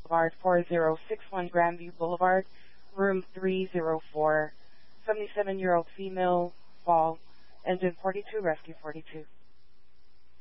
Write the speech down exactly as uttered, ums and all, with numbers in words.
Boulevard, four zero six one Grandview Boulevard, room three oh four. seventy-seven-year-old female, fall, engine forty-two, rescue forty-two.